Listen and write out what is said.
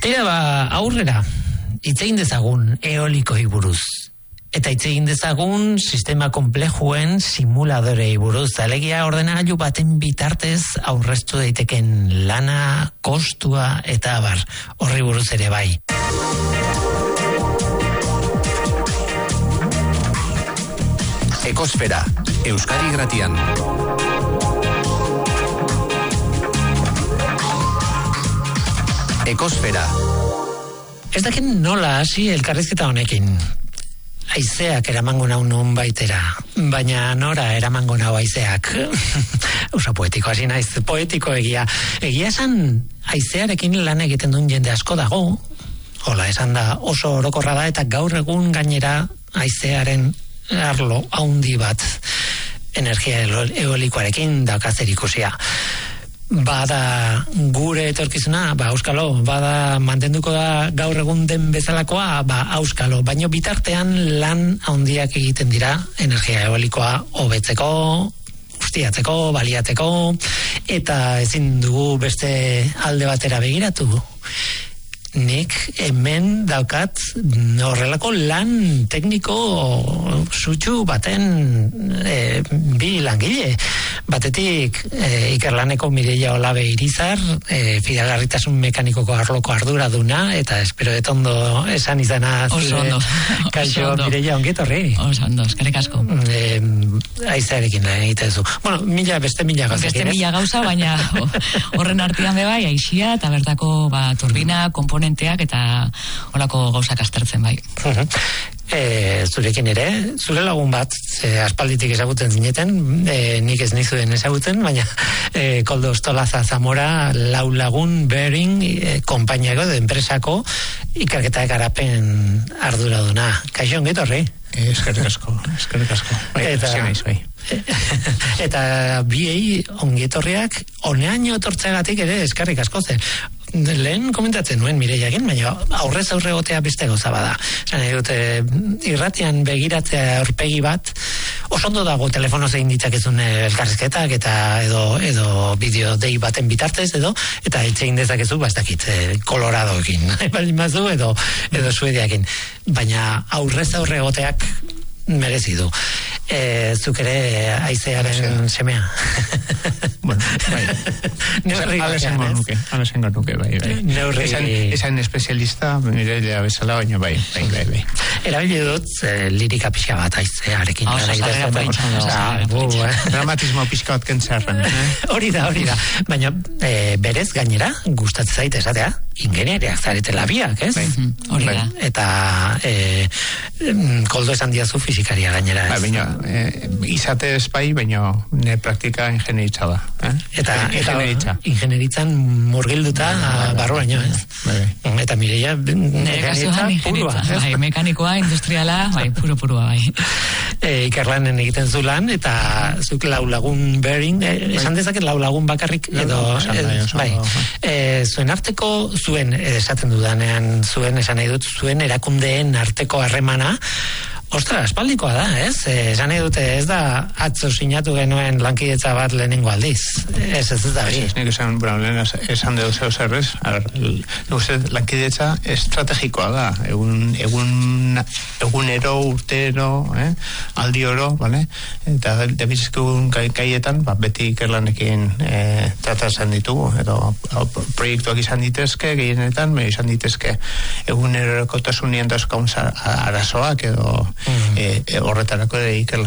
Tira aurrera, hitz egin dezagun eolikoi buruz. Eta hitz egin dezagun sistema komplejuen simuladorei buruz. Alegia ordenagailu baten bitartez aurreztu daiteken lana, kostua eta abar. Horri buruz ere bai. Ekosfera, Euskadi Gratian. Ekosfera. Ez dakit nola hasi elkarrizketa honekin. Haizeak eramango nau non baitera, baina nora eramango nau haizeak. Oso poetiko hasi naiz, poetiko egia. Egia esan haizearekin lan egiten duen jende asko dago. Hola, esan da oso orokorra da eta gaur egun gainera haizearen arlo haundi bat energia eolikoarekin daukazer ikusia. Bada gure etorkizuna, auskalo, bada mantenduko da gaur egun den bezalakoa, auskalo, baino bitartean lan handiak egiten dira energia eolikoa hobetzeko, ustiatzeko, baliatzeko, eta ezin dugu beste alde batera begiratu. Nik hemen daukat horrelako lan tekniko sutsu baten bi langile. Batetik Ikerlaneko Mireia Olabe Irizar, fidagarritasun mekanikoko arloko arduraduna, eta espero ondo esan izana zure. Kaixo, Mireia, ongetorri. Oso ondo, eskerrik asko. Haizearekin lan egiten zu. Bueno, beste mila gauza. Beste mila gauza, baina horren artean bebai, aixia eta bertako turbina, komponenteak eta horako gauzak aztertzen bai. Zurekin ere, zure lagun bat, aspalditik ezagutzen zineten, nik ez nizuen ezagutzen, baina Koldo Ostolaza Zamora, lau lagun Bering, konpainiako edo enpresako ikerketa garapen arduraduna. Kaixo, ongetorri? Eskerrik asko. Eta biei ongetorriak oneaino etortzeagatik ere eskerrik asko zen. Lehen komentatzen nuen Mireiakin, baina aurrez aurre gotea beste gauza bada. Irratian begiratzea aurpegi bat, oso ondo dago telefonoz egin ditzakezun elkarrizketak eta edo bideo dei baten bitartez eta etxein dezakezu, ez dakit, Coloradoekin, edo Suediakin. Baina aurrez aurre goteak merezi du. Zuk ere haizearen semea. Bueno, bai. Ala esango nuke, bai. Esan espezialista, Mireia bezala, baina bai. Erabili dut lirika pixka bat haizearekin. Dramatismo pixka bat kentzarren. Hori da. Baina berez gainera, gustatzen zait esatea, ingenieriak zaretela biak, ez? Hori da. Eta Koldo esan diazu fizikaria gainera, ez? Baina izate espai, baina ne praktika ingenieritza da. Eta ingenieritzan murgilduta barruaino, ez? Eta Mireia ingenieritzan purua. Mekanikoa, industriala, purua, bai. Ikerlanen egiten zu lan, eta zuk lau lagun Bering, esan dezaket lau lagun bakarrik, zuen arteko, esaten dudanean, esan nahi dut, zuen erakundeen arteko harremana, ostra, aspaldikoa da, ez? Esan nahi dute, ez da atzo sinatu genuen lankidetza bat lehenengo aldiz. Ez da bi. Nik esan dut zerrez, lankidetza estrategikoa da. Egunero, urtero, aldi oro, bale? Eta debizizkun kaietan, beti Ikerlanekin tratatzen ditugu, edo proiektuak izan ditezke, gehienetan, izan ditezke egunerokotasunien dauzkaun arazoak, edo horretarako ere Ikerlan